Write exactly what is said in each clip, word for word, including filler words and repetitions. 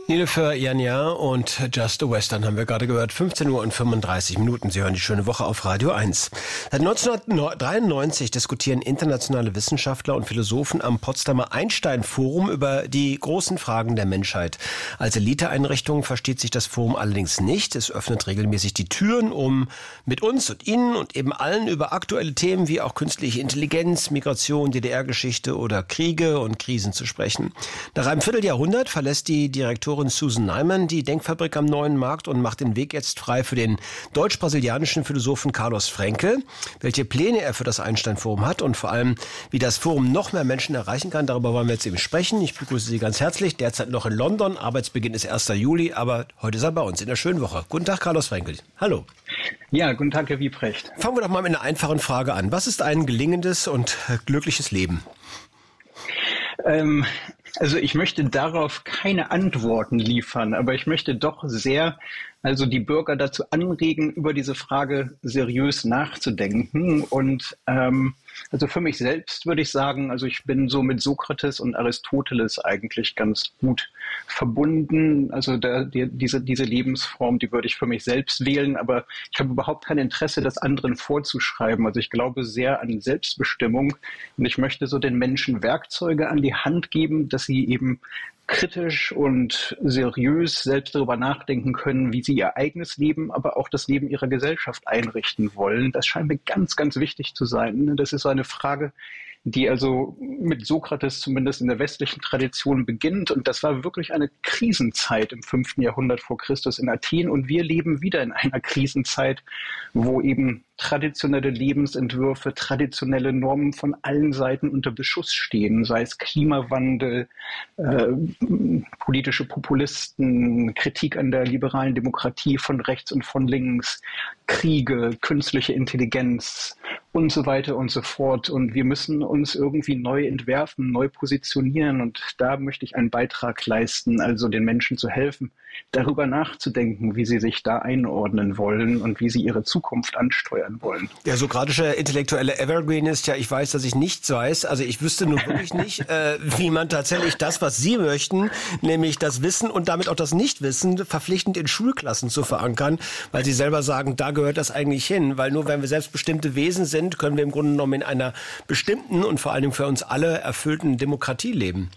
Nilüfer Iyanya und Just a Western haben wir gerade gehört. fünfzehn Uhr und fünfunddreißig Minuten. Sie hören die schöne Woche auf Radio eins. Seit neunzehnhundertdreiundneunzig diskutieren internationale Wissenschaftler und Philosophen am Potsdamer Einstein-Forum über die großen Fragen der Menschheit. Als Eliteeinrichtung versteht sich das Forum allerdings nicht. Es öffnet regelmäßig die Türen, um mit uns und Ihnen und eben allen über aktuelle Themen wie auch künstliche Intelligenz, Migration, D D R-Geschichte oder Kriege und Krisen zu sprechen. Nach einem Vierteljahrhundert verlässt die Direktorin Susan Neiman die Denkfabrik am Neuen Markt und macht den Weg jetzt frei für den deutsch-brasilianischen Philosophen Carlos Fraenkel. Welche Pläne er für das Einstein-Forum hat und vor allem, wie das Forum noch mehr Menschen erreichen kann, darüber wollen wir jetzt eben sprechen. Ich begrüße Sie ganz herzlich. Derzeit noch in London. Arbeitsbeginn ist erster Juli, aber heute ist er bei uns in der schönen Woche. Guten Tag, Carlos Fraenkel. Hallo. Ja, guten Tag, Herr Wiebrecht. Fangen wir doch mal mit einer einfachen Frage an. Was ist ein gelingendes und glückliches Leben? Ähm, also ich möchte darauf keine Antworten liefern, aber ich möchte doch sehr also die Bürger dazu anregen, über diese Frage seriös nachzudenken. Und ähm, also für mich selbst würde ich sagen, also ich bin so mit Sokrates und Aristoteles eigentlich ganz gut verbunden. Also da, die, diese, diese Lebensform, die würde ich für mich selbst wählen, aber ich habe überhaupt kein Interesse, das anderen vorzuschreiben. Also ich glaube sehr an Selbstbestimmung und ich möchte so den Menschen Werkzeuge an die Hand geben, dass sie eben kritisch und seriös selbst darüber nachdenken können, wie sie ihr eigenes Leben, aber auch das Leben ihrer Gesellschaft einrichten wollen. Das scheint mir ganz, ganz wichtig zu sein. Das ist so eine Frage, die also mit Sokrates zumindest in der westlichen Tradition beginnt. Und das war wirklich eine Krisenzeit im fünften Jahrhundert vor Christus in Athen. Und wir leben wieder in einer Krisenzeit, wo eben traditionelle Lebensentwürfe, traditionelle Normen von allen Seiten unter Beschuss stehen, sei es Klimawandel, äh, politische Populisten, Kritik an der liberalen Demokratie von rechts und von links, Kriege, künstliche Intelligenz und so weiter und so fort. Und wir müssen uns irgendwie neu entwerfen, neu positionieren. Und da möchte ich einen Beitrag leisten, also den Menschen zu helfen, darüber nachzudenken, wie sie sich da einordnen wollen und wie sie ihre Zukunft ansteuern wollen. Der sokratische intellektuelle Evergreen ist ja, ich weiß, dass ich nichts weiß. Also ich wüsste nur wirklich nicht, äh, wie man tatsächlich das, was Sie möchten, nämlich das Wissen und damit auch das Nichtwissen, verpflichtend in Schulklassen zu verankern, weil Sie selber sagen, da gehört das eigentlich hin. Weil nur wenn wir selbstbestimmte Wesen sind, können wir im Grunde genommen in einer bestimmten und vor allem für uns alle erfüllten Demokratie leben.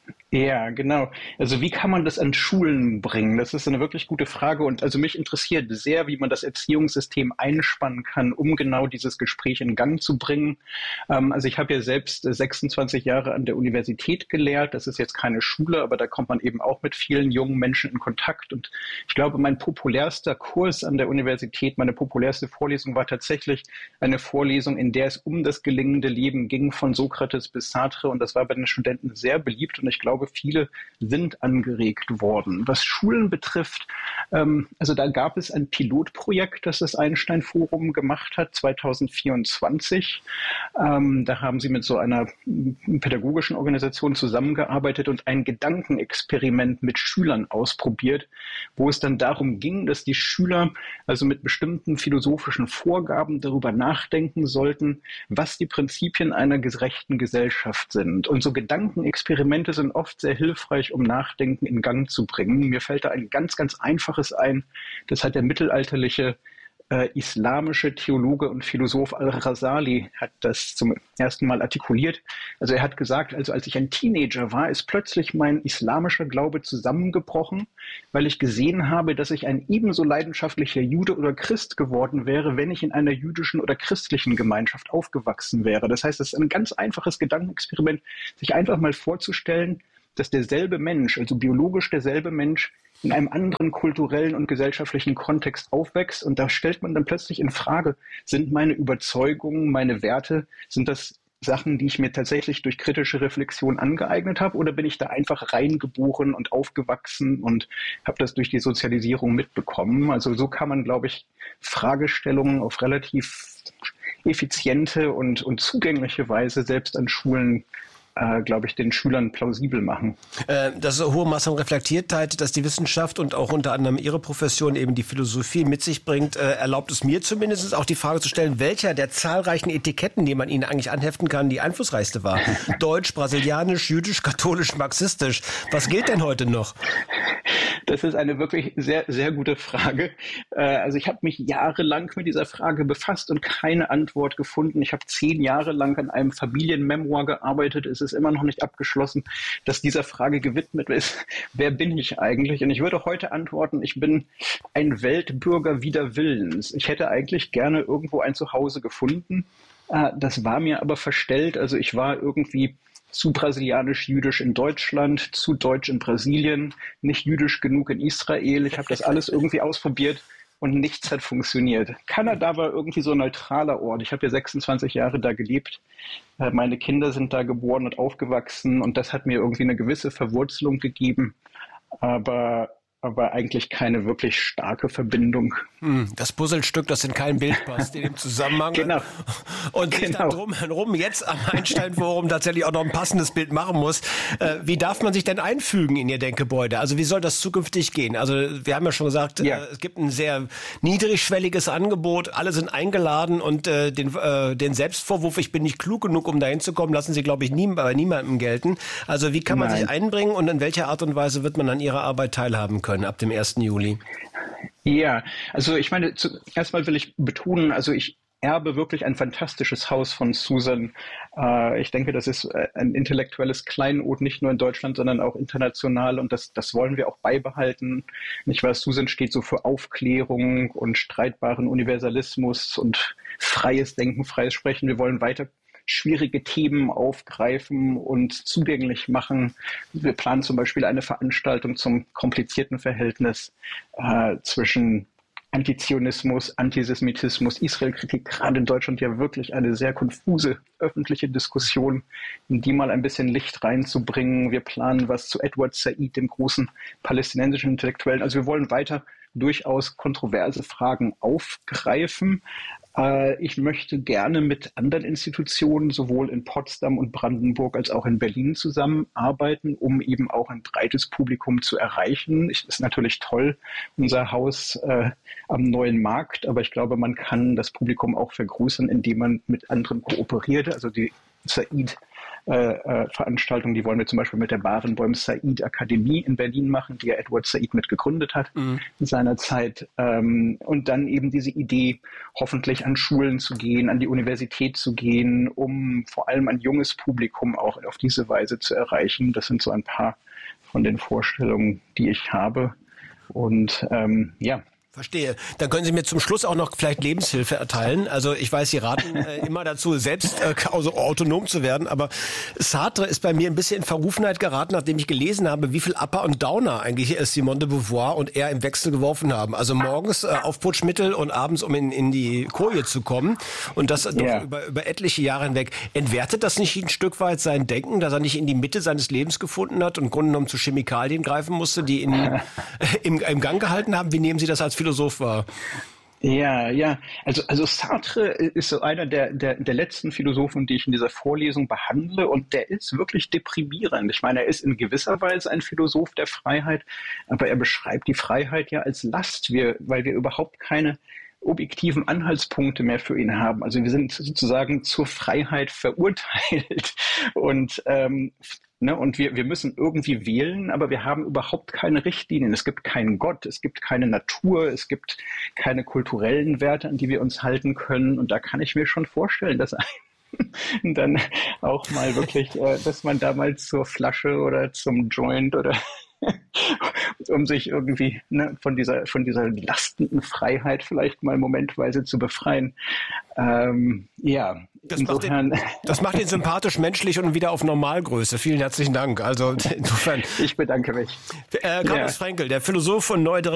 Ja, genau. Also wie kann man das an Schulen bringen? Das ist eine wirklich gute Frage und also mich interessiert sehr, wie man das Erziehungssystem einspannen kann, um genau dieses Gespräch in Gang zu bringen. Ähm, also ich habe ja selbst sechsundzwanzig Jahre an der Universität gelehrt. Das ist jetzt keine Schule, aber da kommt man eben auch mit vielen jungen Menschen in Kontakt. Und ich glaube, mein populärster Kurs an der Universität, meine populärste Vorlesung war tatsächlich eine Vorlesung, in der es um das gelingende Leben ging, von Sokrates bis Sartre. Und das war bei den Studenten sehr beliebt und ich glaube, viele sind angeregt worden. Was Schulen betrifft, ähm, also da gab es ein Pilotprojekt, das das Einstein-Forum gemacht hat, zweitausendvierundzwanzig. Ähm, da haben sie mit so einer pädagogischen Organisation zusammengearbeitet und ein Gedankenexperiment mit Schülern ausprobiert, wo es dann darum ging, dass die Schüler also mit bestimmten philosophischen Vorgaben darüber nachdenken sollten, was die Prinzipien einer gerechten Gesellschaft sind. Und so Gedankenexperimente sind oft sehr hilfreich, um Nachdenken in Gang zu bringen. Mir fällt da ein ganz, ganz einfaches ein. Das hat der mittelalterliche äh, islamische Theologe und Philosoph Al-Rasali hat das zum ersten Mal artikuliert. Also er hat gesagt, also als ich ein Teenager war, ist plötzlich mein islamischer Glaube zusammengebrochen, weil ich gesehen habe, dass ich ein ebenso leidenschaftlicher Jude oder Christ geworden wäre, wenn ich in einer jüdischen oder christlichen Gemeinschaft aufgewachsen wäre. Das heißt, es ist ein ganz einfaches Gedankenexperiment, sich einfach mal vorzustellen, dass derselbe Mensch, also biologisch derselbe Mensch, in einem anderen kulturellen und gesellschaftlichen Kontext aufwächst. Und da stellt man dann plötzlich in Frage, sind meine Überzeugungen, meine Werte, sind das Sachen, die ich mir tatsächlich durch kritische Reflexion angeeignet habe, oder bin ich da einfach reingeboren und aufgewachsen und habe das durch die Sozialisierung mitbekommen? Also so kann man, glaube ich, Fragestellungen auf relativ effiziente und, und zugängliche Weise selbst an Schulen Äh, glaube ich, den Schülern plausibel machen. Äh, das hohe Maß an Reflektiertheit, das die Wissenschaft und auch unter anderem Ihre Profession eben die Philosophie mit sich bringt, äh, erlaubt es mir zumindest auch die Frage zu stellen, welcher der zahlreichen Etiketten, die man Ihnen eigentlich anheften kann, die einflussreichste war. Deutsch, brasilianisch, jüdisch, katholisch, marxistisch. Was gilt denn heute noch? Das ist eine wirklich sehr, sehr gute Frage. Also ich habe mich jahrelang mit dieser Frage befasst und keine Antwort gefunden. Ich habe zehn Jahre lang an einem Familienmemoir gearbeitet. Es ist immer noch nicht abgeschlossen, dass dieser Frage gewidmet ist, wer bin ich eigentlich? Und ich würde heute antworten, ich bin ein Weltbürger wider Willens. Ich hätte eigentlich gerne irgendwo ein Zuhause gefunden. Das war mir aber verstellt. Also ich war irgendwie zu brasilianisch-jüdisch in Deutschland, zu deutsch in Brasilien, nicht jüdisch genug in Israel. Ich habe das alles irgendwie ausprobiert und nichts hat funktioniert. Kanada war irgendwie so ein neutraler Ort. Ich habe ja sechsundzwanzig Jahre da gelebt. Meine Kinder sind da geboren und aufgewachsen und das hat mir irgendwie eine gewisse Verwurzelung gegeben. Aber aber eigentlich keine wirklich starke Verbindung. Das Puzzlestück, das in kein Bild passt, in dem Zusammenhang. Genau. Und sich genau. dann drumherum jetzt am Einstein-Forum tatsächlich auch noch ein passendes Bild machen muss. Wie darf man sich denn einfügen in Ihr Denkgebäude? Also wie soll das zukünftig gehen? Also wir haben ja schon gesagt, ja. es gibt ein sehr niedrigschwelliges Angebot, alle sind eingeladen und äh, den, äh, den Selbstvorwurf, ich bin nicht klug genug, um da hinzukommen, lassen Sie, glaube ich, nie, bei niemandem gelten. Also wie kann man Nein. sich einbringen und in welcher Art und Weise wird man an Ihrer Arbeit teilhaben können ab dem ersten Juli? Ja, also ich meine, zuerst mal will ich betonen, also ich erbe wirklich ein fantastisches Haus von Susan. Äh, ich denke, das ist ein intellektuelles Kleinod, nicht nur in Deutschland, sondern auch international und das, das wollen wir auch beibehalten. Nicht wahr? Susan steht so für Aufklärung und streitbaren Universalismus und freies Denken, freies Sprechen. Wir wollen weiter schwierige Themen aufgreifen und zugänglich machen. Wir planen zum Beispiel eine Veranstaltung zum komplizierten Verhältnis äh, zwischen Antizionismus, Antisemitismus, Israelkritik, gerade in Deutschland ja wirklich eine sehr konfuse öffentliche Diskussion, in die mal ein bisschen Licht reinzubringen. Wir planen was zu Edward Said, dem großen palästinensischen Intellektuellen. Also wir wollen weiter durchaus kontroverse Fragen aufgreifen. Ich möchte gerne mit anderen Institutionen, sowohl in Potsdam und Brandenburg als auch in Berlin zusammenarbeiten, um eben auch ein breites Publikum zu erreichen. Es ist natürlich toll, unser Haus äh, am neuen Markt, aber ich glaube, man kann das Publikum auch vergrößern, indem man mit anderen kooperiert. Also die Said Äh, äh, Veranstaltungen, die wollen wir zum Beispiel mit der Barenboim Said Akademie in Berlin machen, die ja Edward Said mit gegründet hat mhm. in seiner Zeit. Ähm, und dann eben diese Idee, hoffentlich an Schulen zu gehen, an die Universität zu gehen, um vor allem ein junges Publikum auch auf diese Weise zu erreichen. Das sind so ein paar von den Vorstellungen, die ich habe. Und ähm, ja, Verstehe. Dann können Sie mir zum Schluss auch noch vielleicht Lebenshilfe erteilen. Also ich weiß, Sie raten äh, immer dazu, selbst äh, also autonom zu werden, aber Sartre ist bei mir ein bisschen in Verrufenheit geraten, nachdem ich gelesen habe, wie viel Upper und Downer eigentlich Simone de Beauvoir und er im Wechsel geworfen haben. Also morgens äh, Aufputschmittel und abends, um in, in die Koje zu kommen und das yeah. doch über, über etliche Jahre hinweg. Entwertet das nicht ein Stück weit sein Denken, dass er nicht in die Mitte seines Lebens gefunden hat und im Grunde genommen zu Chemikalien greifen musste, die ihn äh, im, im Gang gehalten haben? Wie nehmen Sie das als Philosoph wahr? Ja, ja. Also, also Sartre ist so einer der, der, der letzten Philosophen, die ich in dieser Vorlesung behandle, und der ist wirklich deprimierend. Ich meine, er ist in gewisser Weise ein Philosoph der Freiheit, aber er beschreibt die Freiheit ja als Last, wir, weil wir überhaupt keine objektiven Anhaltspunkte mehr für ihn haben. Also wir sind sozusagen zur Freiheit verurteilt und ähm, Ne, und wir, wir müssen irgendwie wählen, aber wir haben überhaupt keine Richtlinien. Es gibt keinen Gott, es gibt keine Natur, es gibt keine kulturellen Werte, an die wir uns halten können. Und da kann ich mir schon vorstellen, dass ein dann auch mal wirklich, äh, dass man da mal zur Flasche oder zum Joint oder um sich irgendwie ne, von dieser von dieser lastenden Freiheit vielleicht mal momentweise zu befreien. Ähm, ja, das insofern. Macht den, das macht ihn sympathisch, menschlich und wieder auf Normalgröße. Vielen herzlichen Dank. Also insofern. Ich bedanke mich. Äh, Carlos ja. Fraenkel, der Philosoph von Neu